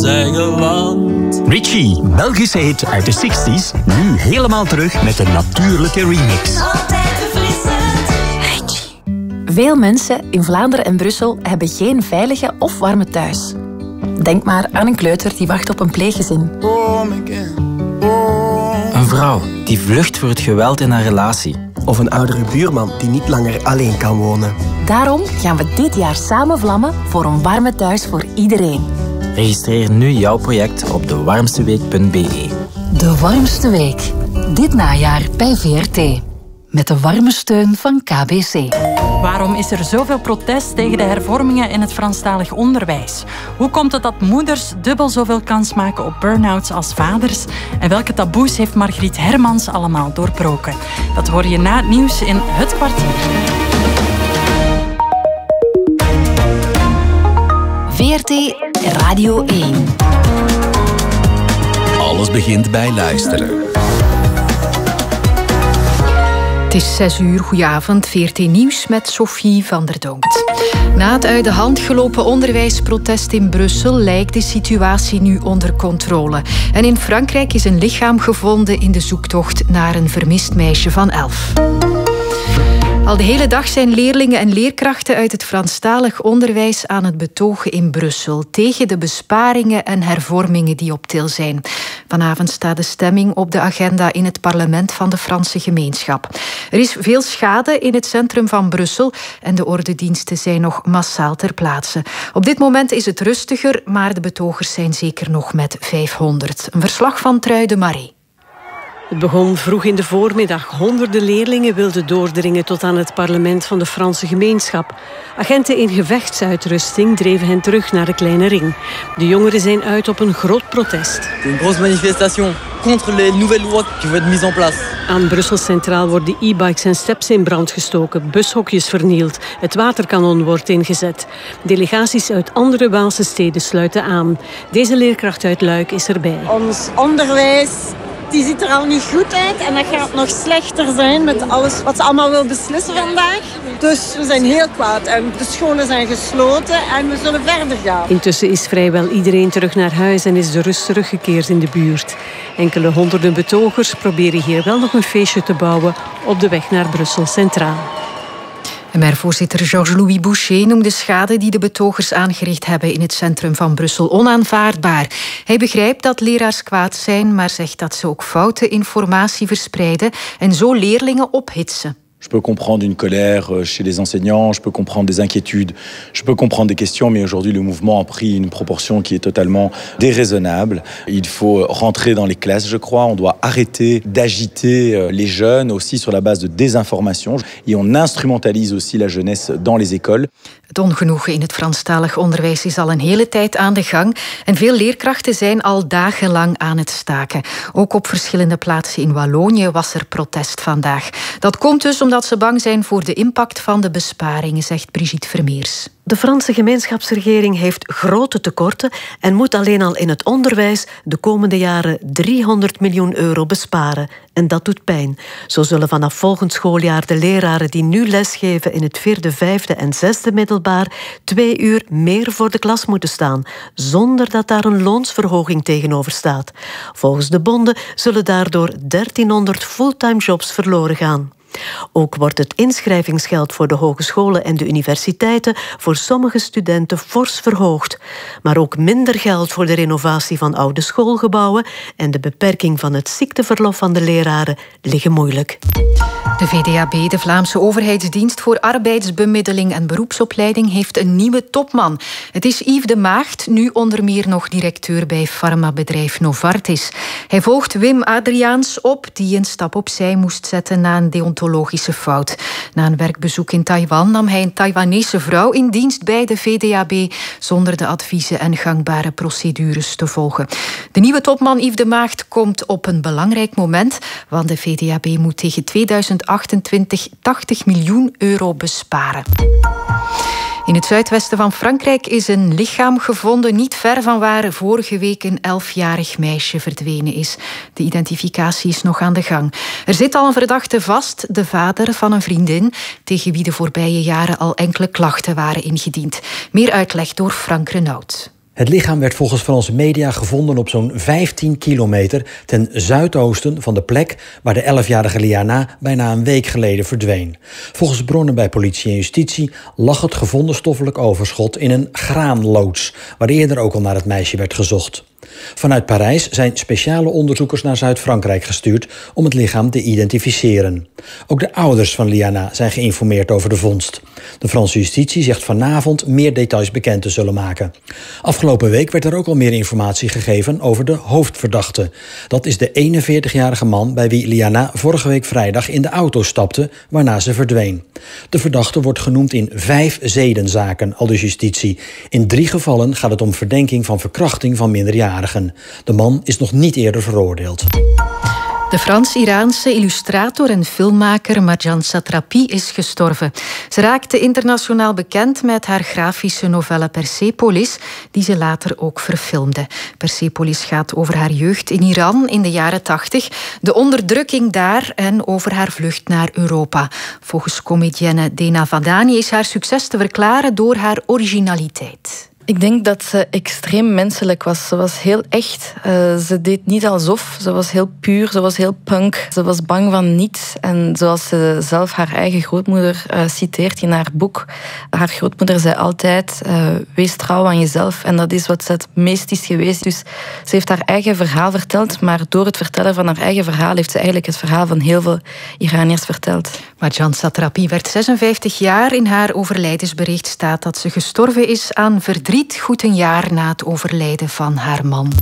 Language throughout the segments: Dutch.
zeggen wat. Richie, Belgische hit uit de 60s, nu helemaal terug met een natuurlijke remix. Altijd verfrissend. Richie. Veel mensen in Vlaanderen en Brussel hebben geen veilige of warme thuis. Denk maar aan een kleuter die wacht op een pleeggezin. Een vrouw die vlucht voor het geweld in haar relatie. Of een oudere buurman die niet langer alleen kan wonen. Daarom gaan we dit jaar samen vlammen voor een warme thuis voor iedereen. Registreer nu jouw project op dewarmsteweek.be. De warmste week. Dit najaar bij VRT. Met de warme steun van KBC. Waarom is er zoveel protest tegen de hervormingen in het Franstalig onderwijs? Hoe komt het dat moeders dubbel zoveel kans maken op burn-outs als vaders? En welke taboes heeft Margriet Hermans allemaal doorbroken? Dat hoor je na het nieuws in Het Kwartier. VRT Radio 1. Alles begint bij luisteren. Het is 6:00, goedenavond, VRT Nieuws met Sophie van der Donkt. Na het uit de hand gelopen onderwijsprotest in Brussel lijkt de situatie nu onder controle. En in Frankrijk is een lichaam gevonden in de zoektocht naar een vermist meisje van 11. Al de hele dag zijn leerlingen en leerkrachten uit het Franstalig onderwijs aan het betogen in Brussel tegen de besparingen en hervormingen die op til zijn. Vanavond staat de stemming op de agenda in het parlement van de Franse gemeenschap. Er is veel schade in het centrum van Brussel en de ordediensten zijn nog massaal ter plaatse. Op dit moment is het rustiger, maar de betogers zijn zeker nog met 500. Een verslag van Trui de Marie. Het begon vroeg in de voormiddag. Honderden leerlingen wilden doordringen tot aan het parlement van de Franse gemeenschap. Agenten in gevechtsuitrusting dreven hen terug naar de kleine ring. De jongeren zijn uit op een groot protest. Een grote manifestation contre les nouvelles lois qui vont être mises en place. Aan Brussel Centraal worden e-bikes en steps in brand gestoken, bushokjes vernield, het waterkanon wordt ingezet. Delegaties uit andere Waalse steden sluiten aan. Deze leerkracht uit Luik is erbij. Ons onderwijs die ziet er al niet goed uit en dat gaat nog slechter zijn met alles wat ze allemaal wil beslissen vandaag. Dus we zijn heel kwaad en de scholen zijn gesloten en we zullen verder gaan. Intussen is vrijwel iedereen terug naar huis en is de rust teruggekeerd in de buurt. Enkele honderden betogers proberen hier wel nog een feestje te bouwen op de weg naar Brussel Centraal. MR-voorzitter Georges-Louis Boucher noemt de schade die de betogers aangericht hebben in het centrum van Brussel onaanvaardbaar. Hij begrijpt dat leraars kwaad zijn, maar zegt dat ze ook foute informatie verspreiden en zo leerlingen ophitsen. Je peux comprendre une colère chez les enseignants, je peux comprendre des inquiétudes, je peux comprendre des questions, mais aujourd'hui le mouvement a pris une proportion qui est totalement déraisonnable. Il faut rentrer dans les classes, je crois. On doit arrêter d'agiter les jeunes aussi sur la base de désinformation. Et on instrumentalise aussi la jeunesse dans les écoles. Het ongenoegen in het Franstalig onderwijs is al een hele tijd aan de gang en veel leerkrachten zijn al dagenlang aan het staken. Ook op verschillende plaatsen in Wallonië was er protest vandaag. Dat komt dus omdat ze bang zijn voor de impact van de besparingen, zegt Brigitte Vermeers. De Franse gemeenschapsregering heeft grote tekorten en moet alleen al in het onderwijs de komende jaren 300 miljoen euro besparen. En dat doet pijn. Zo zullen vanaf volgend schooljaar de leraren die nu lesgeven in het 4e, 5e en 6e middelbaar 2 uur meer voor de klas moeten staan, zonder dat daar een loonsverhoging tegenover staat. Volgens de bonden zullen daardoor 1300 fulltime jobs verloren gaan. Ook wordt het inschrijvingsgeld voor de hogescholen en de universiteiten voor sommige studenten fors verhoogd. Maar ook minder geld voor de renovatie van oude schoolgebouwen en de beperking van het ziekteverlof van de leraren liggen moeilijk. De VDAB, de Vlaamse overheidsdienst voor arbeidsbemiddeling en beroepsopleiding, heeft een nieuwe topman. Het is Yves de Maagd, nu onder meer nog directeur bij farmabedrijf Novartis. Hij volgt Wim Adriaans op, die een stap opzij moest zetten na een deontologische fout. Na een werkbezoek in Taiwan nam hij een Taiwanese vrouw in dienst bij de VDAB, zonder de adviezen en gangbare procedures te volgen. De nieuwe topman Yves de Maagd komt op een belangrijk moment, want de VDAB moet tegen 2028 80 miljoen euro besparen. In het zuidwesten van Frankrijk is een lichaam gevonden niet ver van waar vorige week een 11-jarig meisje verdwenen is. De identificatie is nog aan de gang. Er zit al een verdachte vast, de vader van een vriendin, tegen wie de voorbije jaren al enkele klachten waren ingediend. Meer uitleg door Frank Renaud. Het lichaam werd volgens Franse media gevonden op zo'n 15 kilometer ten zuidoosten van de plek waar de 11-jarige Liana bijna een week geleden verdween. Volgens bronnen bij politie en justitie lag het gevonden stoffelijk overschot in een graanloods, waar eerder ook al naar het meisje werd gezocht. Vanuit Parijs zijn speciale onderzoekers naar Zuid-Frankrijk gestuurd om het lichaam te identificeren. Ook de ouders van Liana zijn geïnformeerd over de vondst. De Franse justitie zegt vanavond meer details bekend te zullen maken. Afgelopen week werd er ook al meer informatie gegeven over de hoofdverdachte. Dat is de 41-jarige man bij wie Liana vorige week vrijdag in de auto stapte, waarna ze verdween. De verdachte wordt genoemd in 5 zedenzaken, aldus justitie. In 3 gevallen gaat het om verdenking van verkrachting van minderjarigen. De man is nog niet eerder veroordeeld. De Frans-Iraanse illustrator en filmmaker Marjane Satrapi is gestorven. Ze raakte internationaal bekend met haar grafische novelle Persepolis, die ze later ook verfilmde. Persepolis gaat over haar jeugd in Iran in de jaren 80, de onderdrukking daar en over haar vlucht naar Europa. Volgens comedienne Dena Vadani is haar succes te verklaren door haar originaliteit. Ik denk dat ze extreem menselijk was. Ze was heel echt. Ze deed niet alsof. Ze was heel puur. Ze was heel punk. Ze was bang van niets. En zoals ze zelf haar eigen grootmoeder citeert in haar boek. Haar grootmoeder zei altijd, wees trouw aan jezelf. En dat is wat ze het meest is geweest. Dus ze heeft haar eigen verhaal verteld. Maar door het vertellen van haar eigen verhaal heeft ze eigenlijk het verhaal van heel veel Iraniërs verteld. Marjane Satrapi werd 56 jaar. In haar overlijdensbericht staat dat ze gestorven is aan verdriet, goed een jaar na het overlijden van haar man.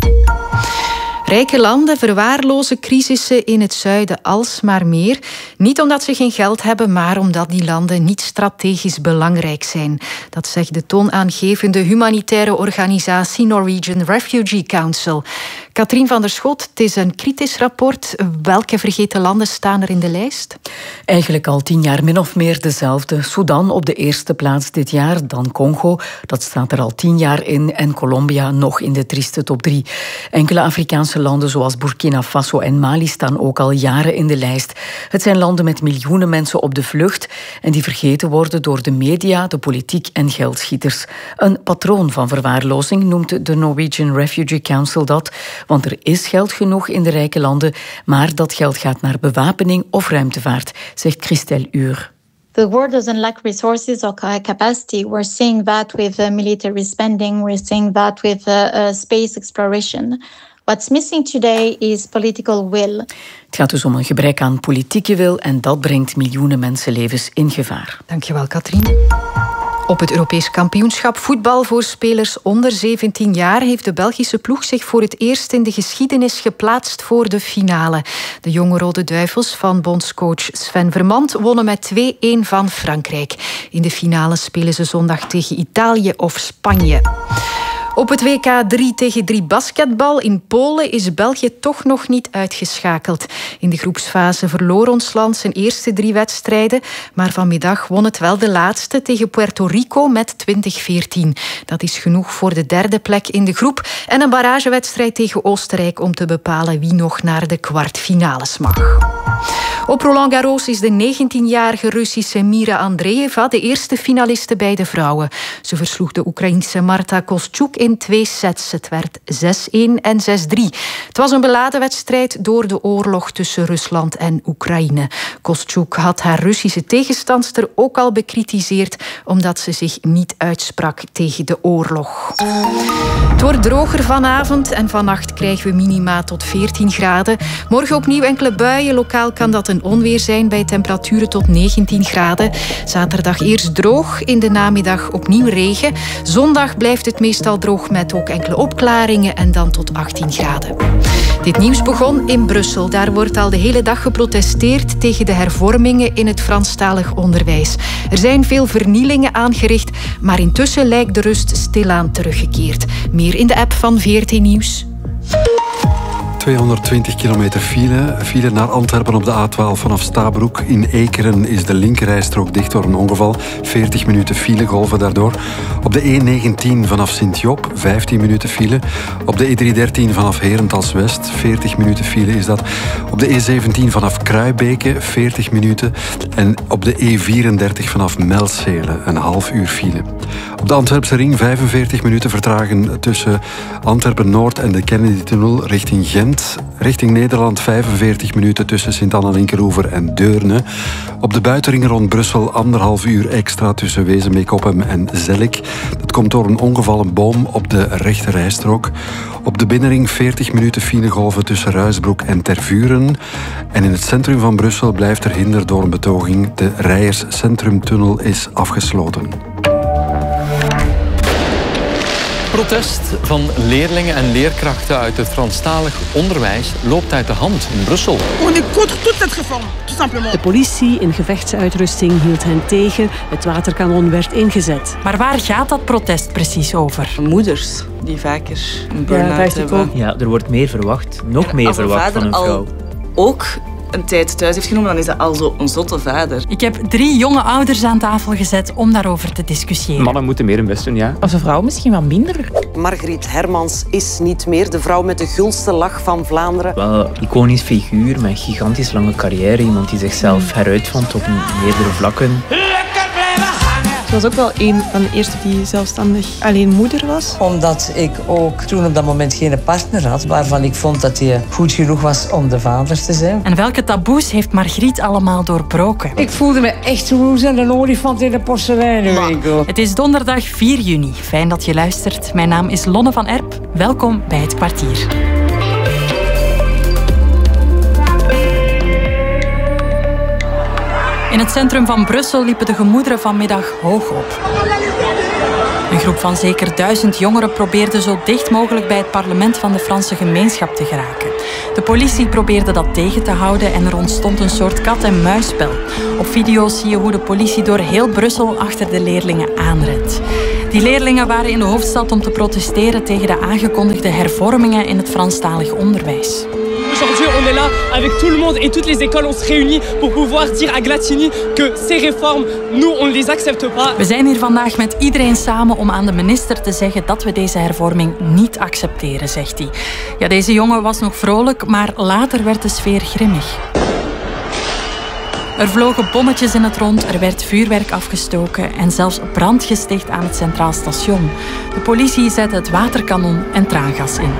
Rijke landen verwaarlozen crisissen in het zuiden alsmaar meer. Niet omdat ze geen geld hebben, maar omdat die landen niet strategisch belangrijk zijn. Dat zegt de toonaangevende humanitaire organisatie Norwegian Refugee Council. Katrien van der Schot, het is een kritisch rapport. Welke vergeten landen staan er in de lijst? Eigenlijk al 10 jaar min of meer dezelfde. Sudan op de eerste plaats dit jaar, dan Congo. Dat staat er al 10 jaar in. En Colombia nog in de trieste top 3. Enkele Afrikaanse landen zoals Burkina Faso en Mali staan ook al jaren in de lijst. Het zijn landen met miljoenen mensen op de vlucht en die vergeten worden door de media, de politiek en geldschieters. Een patroon van verwaarlozing noemt de Norwegian Refugee Council dat, want er is geld genoeg in de rijke landen, maar dat geld gaat naar bewapening of ruimtevaart, zegt Christelle Uur. The world doesn't lack resources or capacity. We're seeing that with military spending. We're seeing that with space exploration. What's missing today is political will. Het gaat dus om een gebrek aan politieke wil en dat brengt miljoenen mensenlevens in gevaar. Dankjewel, Katrien. Op het Europees kampioenschap voetbal voor spelers onder 17 jaar heeft de Belgische ploeg zich voor het eerst in de geschiedenis geplaatst voor de finale. De jonge Rode Duivels van bondscoach Sven Vermand wonnen met 2-1 van Frankrijk. In de finale spelen ze zondag tegen Italië of Spanje. Op het WK 3-tegen-3 basketbal in Polen is België toch nog niet uitgeschakeld. In de groepsfase verloor ons land zijn eerste 3 wedstrijden, maar vanmiddag won het wel de laatste tegen Puerto Rico met 20-14. Dat is genoeg voor de 3e plek in de groep en een barragewedstrijd tegen Oostenrijk om te bepalen wie nog naar de kwartfinales mag. Op Roland Garros is de 19-jarige Russische Mira Andreeva de eerste finaliste bij de vrouwen. Ze versloeg de Oekraïense Marta Kostyuk in 2 sets. Het werd 6-1 en 6-3. Het was een beladen wedstrijd door de oorlog tussen Rusland en Oekraïne. Kostyuk had haar Russische tegenstandster ook al bekritiseerd omdat ze zich niet uitsprak tegen de oorlog. Het wordt droger vanavond en vannacht krijgen we minima tot 14 graden. Morgen opnieuw enkele buien. Lokaal kan dat een onweer zijn bij temperaturen tot 19 graden. Zaterdag eerst droog, in de namiddag opnieuw regen. Zondag blijft het meestal droog met ook enkele opklaringen en dan tot 18 graden. Dit nieuws begon in Brussel. Daar wordt al de hele dag geprotesteerd tegen de hervormingen in het Franstalig onderwijs. Er zijn veel vernielingen aangericht, maar intussen lijkt de rust stilaan teruggekeerd. Meer in de app van VRT Nieuws. 220 kilometer file naar Antwerpen op de A12 vanaf Stabroek. In Ekeren is de linkerrijstrook dicht door een ongeval. 40 minuten file, golven daardoor. Op de E19 vanaf Sint-Job, 15 minuten file. Op de E313 vanaf Herentals West, 40 minuten file is dat. Op de E17 vanaf Kruibeke, 40 minuten. En op de E34 vanaf Melzele, een half uur file. Op de Antwerpse ring 45 minuten vertragen tussen Antwerpen-Noord en de Kennedy-tunnel richting Gent. Richting Nederland 45 minuten tussen Sint-Anna-Linkeroever en Deurne. Op de buitenring rond Brussel 1,5 uur extra tussen Wezenbeek-Oppem en Zellik. Dat komt door een ongevallen boom op de rechte rijstrook. Op de binnenring 40 minuten filegolven tussen Ruisbroek en Tervuren. En in het centrum van Brussel blijft er hinder door een betoging. De Rijers Centrumtunnel is afgesloten. Protest van leerlingen en leerkrachten uit het Franstalig onderwijs loopt uit de hand in Brussel. On est contre toute cette réforme, tout simplement. De politie in gevechtsuitrusting hield hen tegen. Het waterkanon werd ingezet. Maar waar gaat dat protest precies over? Moeders die vaker een burn-out hebben. Ja, er wordt meer verwacht. Nog meer verwacht van een vrouw. Ook een tijd thuis heeft genomen, dan is dat al zo een zotte vader. Ik heb 3 jonge ouders aan tafel gezet om daarover te discussiëren. Mannen moeten meer hun best doen, ja. Als een vrouw misschien wat minder. Margriet Hermans is niet meer de vrouw met de gulste lach van Vlaanderen. Wel een iconisch figuur met een gigantisch lange carrière. Iemand die zichzelf heruitvond op meerdere vlakken. Ze was ook wel een van de eerste die zelfstandig alleen moeder was. Omdat ik ook toen op dat moment geen partner had waarvan ik vond dat hij goed genoeg was om de vader te zijn. En welke taboes heeft Margriet allemaal doorbroken? Ik voelde me echt zo als een olifant in de porseleinwinkel. Het is donderdag 4 juni. Fijn dat je luistert. Mijn naam is Lonne van Erp. Welkom bij Het Kwartier. In het centrum van Brussel liepen de gemoederen vanmiddag hoog op. Een groep van zeker 1000 jongeren probeerde zo dicht mogelijk bij het parlement van de Franse gemeenschap te geraken. De politie probeerde dat tegen te houden en er ontstond een soort kat-en-muisspel. Op video's zie je hoe de politie door heel Brussel achter de leerlingen aanrent. Die leerlingen waren in de hoofdstad om te protesteren tegen de aangekondigde hervormingen in het Franstalig onderwijs. Aujourd'hui, on est là avec tout le monde et toutes les écoles. On se réunit pour pouvoir dire à Glatini que ces réformes, nous, on ne les accepte pas. We zijn hier vandaag met iedereen samen om aan de minister te zeggen dat we deze hervorming niet accepteren, zegt hij. Ja, deze jongen was nog vrolijk, maar later werd de sfeer grimmig. Er vlogen bommetjes in het rond, er werd vuurwerk afgestoken en zelfs brand gesticht aan het Centraal Station. De politie zette het waterkanon en traangas in.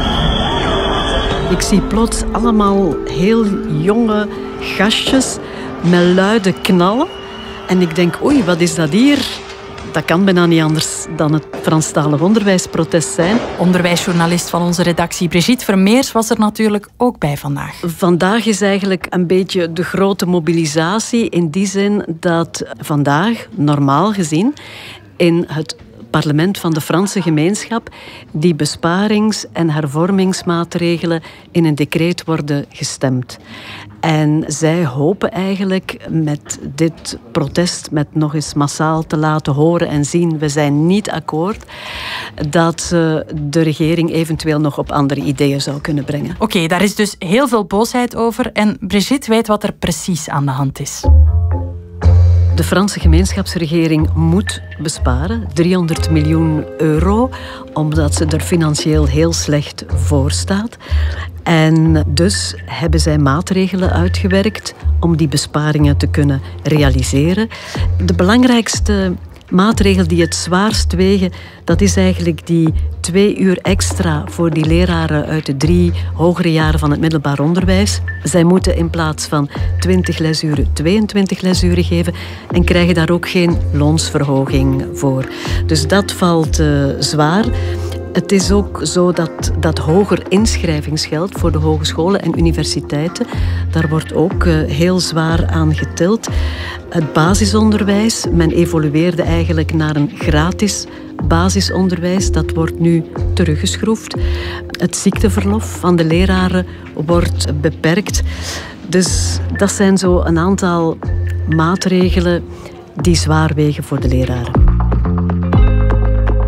Ik zie plots allemaal heel jonge gastjes met luide knallen. En ik denk, oei, wat is dat hier? Dat kan bijna niet anders dan het Franstalig onderwijsprotest zijn. Onderwijsjournalist van onze redactie Brigitte Vermeers was er natuurlijk ook bij vandaag. Vandaag is eigenlijk een beetje de grote mobilisatie in die zin dat vandaag, normaal gezien, in het parlement van de Franse gemeenschap die besparings- en hervormingsmaatregelen in een decreet worden gestemd. En zij hopen eigenlijk met dit protest met nog eens massaal te laten horen en zien, we zijn niet akkoord, dat de regering eventueel nog op andere ideeën zou kunnen brengen. Oké, daar is dus heel veel boosheid over en Brigitte weet wat er precies aan de hand is. De Franse gemeenschapsregering moet besparen, 300 miljoen euro, omdat ze er financieel heel slecht voor staat. En dus hebben zij maatregelen uitgewerkt om die besparingen te kunnen realiseren. De belangrijkste maatregel die het zwaarst wegen, dat is eigenlijk die 2 uur extra voor die leraren uit de 3 hogere jaren van het middelbaar onderwijs. Zij moeten in plaats van 20 lesuren 22 lesuren geven en krijgen daar ook geen loonsverhoging voor. Dus dat valt zwaar. Het is ook zo dat hoger inschrijvingsgeld voor de hogescholen en universiteiten, daar wordt ook heel zwaar aan getild. Het basisonderwijs, men evolueerde eigenlijk naar een gratis basisonderwijs, dat wordt nu teruggeschroefd. Het ziekteverlof van de leraren wordt beperkt. Dus dat zijn zo een aantal maatregelen die zwaar wegen voor de leraren.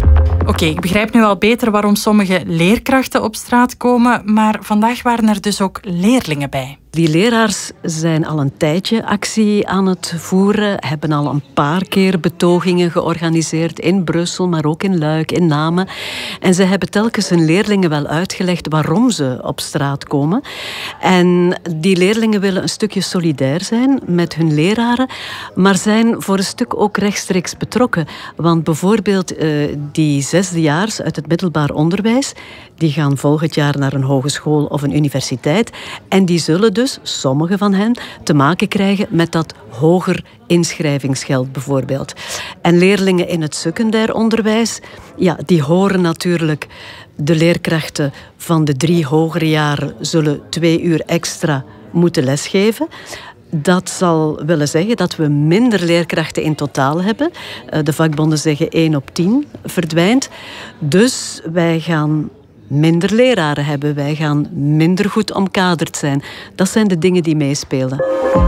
Oké, ik begrijp nu al beter waarom sommige leerkrachten op straat komen, maar vandaag waren er dus ook leerlingen bij. Die leraars zijn al een tijdje actie aan het voeren, hebben al een paar keer betogingen georganiseerd in Brussel, maar ook in Luik, in Namen. En ze hebben telkens hun leerlingen wel uitgelegd waarom ze op straat komen. En die leerlingen willen een stukje solidair zijn met hun leraren, maar zijn voor een stuk ook rechtstreeks betrokken. Want bijvoorbeeld die zesdejaars uit het middelbaar onderwijs, die gaan volgend jaar naar een hogeschool of een universiteit en die zullen dus, sommige van hen, te maken krijgen met dat hoger inschrijvingsgeld bijvoorbeeld. En leerlingen in het secundair onderwijs, ja, die horen natuurlijk de leerkrachten van de 3 hogere jaren zullen 2 uur extra moeten lesgeven. Dat zal willen zeggen dat we minder leerkrachten in totaal hebben. De vakbonden zeggen 1 op 10 verdwijnt. Dus wij gaan minder leraren hebben. Wij gaan minder goed omkaderd zijn. Dat zijn de dingen die meespelen.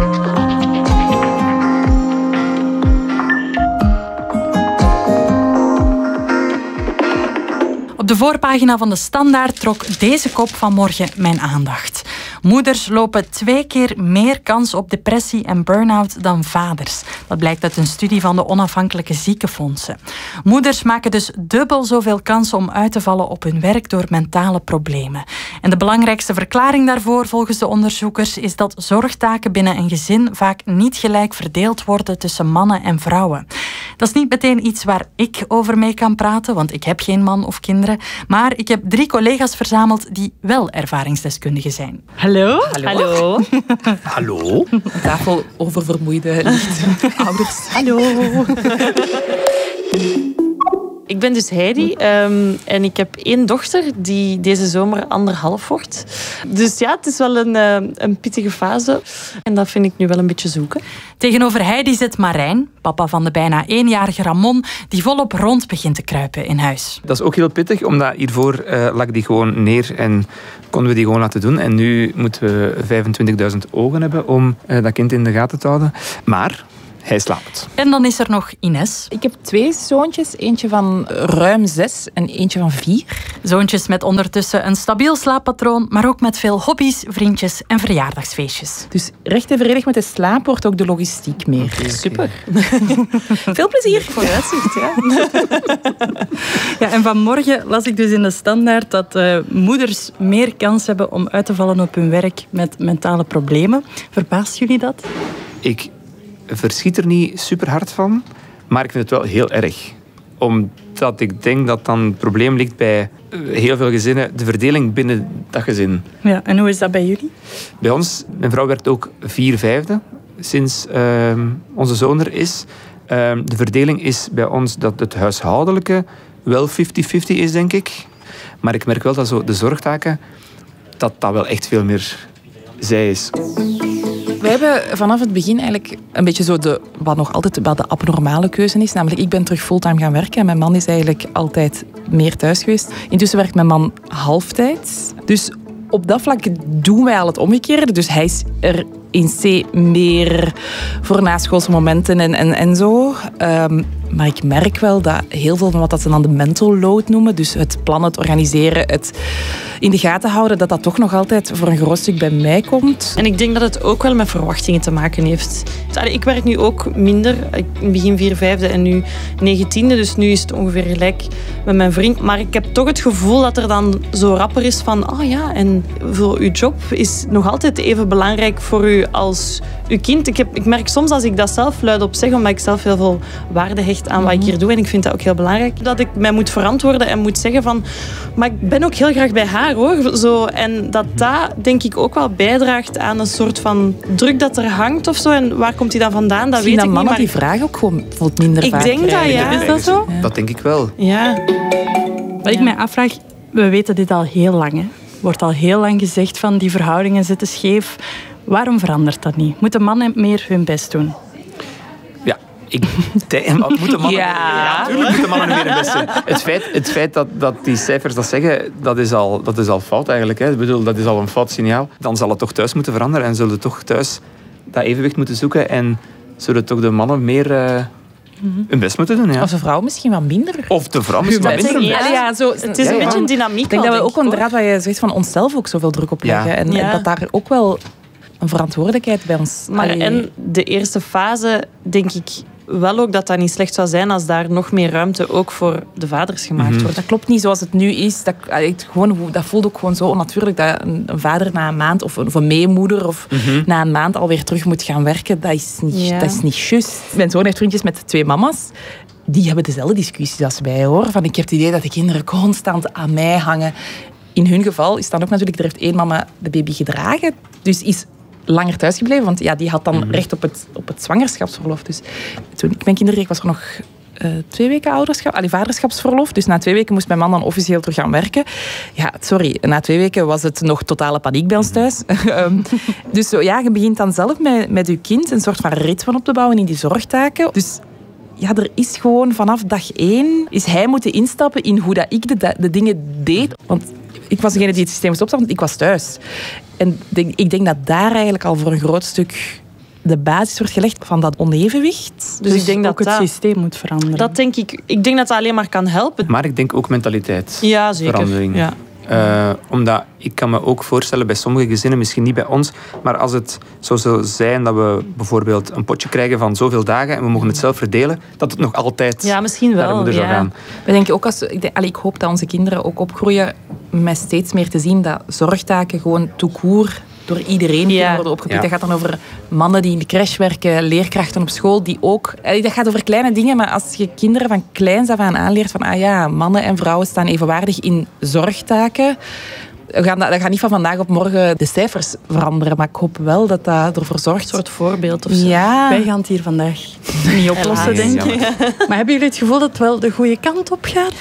Op de voorpagina van de Standaard trok deze kop vanmorgen mijn aandacht. Moeders lopen 2 keer meer kans op depressie en burn-out dan vaders. Dat blijkt uit een studie van de onafhankelijke ziekenfondsen. Moeders maken dus dubbel zoveel kans om uit te vallen op hun werk door mentale problemen. En de belangrijkste verklaring daarvoor, volgens de onderzoekers, is dat zorgtaken binnen een gezin vaak niet gelijk verdeeld worden tussen mannen en vrouwen. Dat is niet meteen iets waar ik over mee kan praten, want ik heb geen man of kinderen. Maar ik heb 3 collega's verzameld die wel ervaringsdeskundigen zijn. Hallo. Hallo. Hallo. Tafel oververmoeide lichtouders. Hallo. Ik ben dus Heidi en ik heb 1 dochter die deze zomer 1,5 wordt. Dus ja, het is wel een pittige fase en dat vind ik nu wel een beetje zoeken. Tegenover Heidi zit Marijn, papa van de bijna 1-jarige Ramon, die volop rond begint te kruipen in huis. Dat is ook heel pittig, omdat hiervoor lag die gewoon neer en konden we die gewoon laten doen. En nu moeten we 25.000 ogen hebben om dat kind in de gaten te houden. Maar hij slaapt. En dan is er nog Ines. Ik heb 2 zoontjes. Eentje van ruim 6 en eentje van 4. Zoontjes met ondertussen een stabiel slaappatroon, maar ook met veel hobby's, vriendjes en verjaardagsfeestjes. Dus recht evenredig met de slaap wordt ook de logistiek meer. Okay. Super. Veel plezier. Vooruitzicht, ja. Ja, en vanmorgen las ik dus in de Standaard dat moeders meer kans hebben om uit te vallen op hun werk met mentale problemen. Verbaast jullie dat? Ik verschiet er niet super hard van, maar ik vind het wel heel erg. Omdat ik denk dat dan het probleem ligt bij heel veel gezinnen, de verdeling binnen dat gezin. Ja, en hoe is dat bij jullie? Bij ons, mijn vrouw werkt ook 4/5 sinds onze zoon er is. De verdeling is bij ons dat het huishoudelijke wel 50-50 is, denk ik. Maar ik merk wel dat zo de zorgtaken, dat wel echt veel meer zij is. We hebben vanaf het begin eigenlijk een beetje zo wat nog altijd wel de abnormale keuze is. Namelijk, ik ben terug fulltime gaan werken en mijn man is eigenlijk altijd meer thuis geweest. Intussen werkt mijn man halftijds. Dus op dat vlak doen wij al het omgekeerde. Dus hij is er in C meer voor naschoolse momenten en zo. Maar ik merk wel dat heel veel van wat ze dan de mental load noemen, dus het plannen, het organiseren, het in de gaten houden, dat toch nog altijd voor een groot stuk bij mij komt. En ik denk dat het ook wel met verwachtingen te maken heeft. Ik werk nu ook minder. In het begin 4/5 en nu 9/10. Dus nu is het ongeveer gelijk met mijn vriend. Maar ik heb toch het gevoel dat er dan zo rapper is van en voor uw job is nog altijd even belangrijk voor u als uw kind. Ik merk soms als ik dat zelf luidop zeg, omdat ik zelf heel veel waarde hecht aan wat ik hier doe. En ik vind dat ook heel belangrijk. Dat ik mij moet verantwoorden en moet zeggen van, maar ik ben ook heel graag bij haar, hoor. Zo, en dat denk ik ook wel bijdraagt aan een soort van druk dat er hangt of zo. En waar komt die dan vandaan? Dat weet ik niet. Mannen die vraag ook gewoon bijvoorbeeld minder vaak denk dat, ja. Is dat zo? Ja. Dat denk ik wel. Ja. Wat ik mij afvraag, we weten dit al heel lang. Hè. Wordt al heel lang gezegd van die verhoudingen zitten scheef. Waarom verandert dat niet? Moeten mannen meer hun best doen? Ja, moeten mannen... Ja, natuurlijk moeten mannen meer hun best doen. Het feit dat die cijfers dat zeggen, dat is al fout eigenlijk. Hè. Ik bedoel, dat is al een fout signaal. Dan zal het toch thuis moeten veranderen en zullen toch thuis dat evenwicht moeten zoeken en zullen toch de mannen meer hun best moeten doen. Ja. Of de vrouw misschien wat minder. Of de vrouw misschien wat minder. Het is een beetje een dynamiek. Ik denk dat we ook inderdaad, wat je zegt, van onszelf ook zoveel druk op leggen. En dat daar ook wel een verantwoordelijkheid bij ons... Maar en de eerste fase, denk ik wel ook dat niet slecht zou zijn als daar nog meer ruimte ook voor de vaders gemaakt wordt. Dat klopt niet zoals het nu is. Dat voelt ook gewoon zo onnatuurlijk dat een vader na een maand of een meemoeder of na een maand alweer terug moet gaan werken. Dat is niet juist. Mijn zoon heeft vriendjes met 2 mama's. Die hebben dezelfde discussies als wij, hoor. Van, ik heb het idee dat de kinderen constant aan mij hangen. In hun geval is dan ook natuurlijk, er heeft 1 mama de baby gedragen. Dus is langer thuisgebleven, want die had dan recht op het zwangerschapsverlof. Dus toen ik mijn kinderen kreeg, was er nog 2 weken vaderschapsverlof. Dus na 2 weken moest mijn man dan officieel terug gaan werken. Ja, sorry, na 2 weken was het nog totale paniek bij ons thuis. Dus je begint dan zelf met je kind een soort van ritme op te bouwen in die zorgtaken. Dus ja, er is gewoon vanaf dag 1 is hij moeten instappen in hoe dat ik de dingen deed. Want ik was degene die het systeem moest opstaan, want ik was thuis. En ik denk dat daar eigenlijk al voor een groot stuk de basis wordt gelegd van dat onevenwicht. Dus ik denk ook dat het systeem moet veranderen. Dat denk ik. Ik denk dat dat alleen maar kan helpen. Maar ik denk ook mentaliteit. Ja, zeker. Verandering. Ja. Omdat ik kan me ook voorstellen bij sommige gezinnen, misschien niet bij ons, maar als het zo zou zijn dat we bijvoorbeeld een potje krijgen van zoveel dagen en we mogen het zelf verdelen, dat het nog altijd misschien wel, naar de moeder zou gaan. We denken ook ik hoop dat onze kinderen ook opgroeien met steeds meer te zien dat zorgtaken gewoon tout court door iedereen kunnen worden opgepikt. Dat gaat dan over mannen die in de crash werken, leerkrachten op school, die ook... Dat gaat over kleine dingen, maar als je kinderen van kleins af aan aanleert van mannen en vrouwen staan evenwaardig in zorgtaken, dat gaat niet van vandaag op morgen de cijfers veranderen, maar ik hoop wel dat dat ervoor zorgt. Een soort voorbeeld of zo. Ja. Wij gaan het hier vandaag niet oplossen, denk ik. Maar hebben jullie het gevoel dat het wel de goede kant op gaat?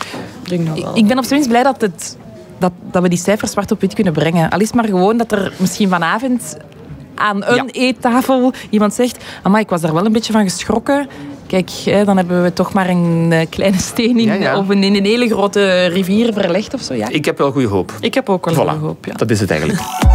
Ik ben op zijn minst blij dat we die cijfers zwart op wit kunnen brengen. Al is maar gewoon dat er misschien vanavond aan een eettafel iemand zegt, amai, ik was daar wel een beetje van geschrokken. Kijk, dan hebben we toch maar een kleine steen of in een hele grote rivier verlegd of zo. Ja. Ik heb wel goede hoop. Ik heb ook wel goede hoop, Dat is het eigenlijk.